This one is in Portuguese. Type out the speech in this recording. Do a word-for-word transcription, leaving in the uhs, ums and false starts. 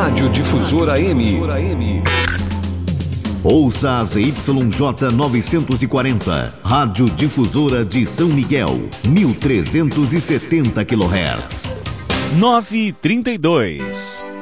Rádio Difusora M. Ouça a Z Y J novecentos e quarenta, Rádio Difusora de São Miguel, mil trezentos e setenta quilohertz. nove e trinta e dois.